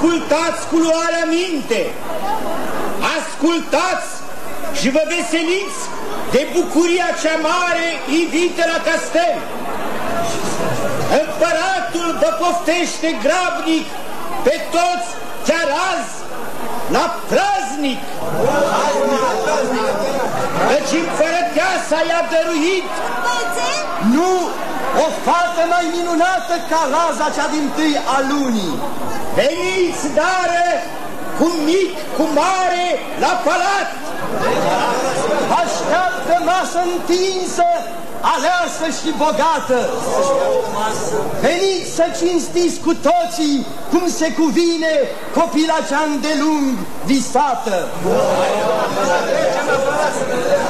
Ascultați cu luarea minte, ascultați și vă veseliți de bucuria cea mare ivită la castel. Împăratul vă poftește grabnic pe toți chiar azi la praznic, căci împărăteasa i-a dăruit nu o fată mai minunată ca raza cea dintâi a lunii. Veniți, dară, cu mic, cu mare, la palat. Așteaptă masă întinsă, aleasă și bogată. Veniți să cinstiți cu toții, cum se cuvine, copila cea îndelung visată.